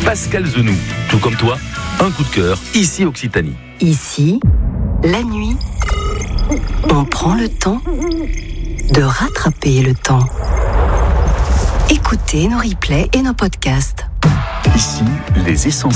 Pascal Zenou, tout comme toi, un coup de cœur, ici Occitanie. Ici, la nuit, on prend le temps de rattraper le temps. Écoutez nos replays et nos podcasts. Ici, les essentiels.